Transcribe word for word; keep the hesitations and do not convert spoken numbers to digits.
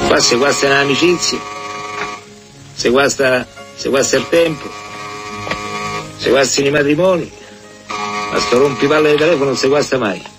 Qua se guasta l'amicizia, se guasta, se guasta il tempo, se guastano i matrimoni, ma sto rompipalle di telefono non si guasta mai.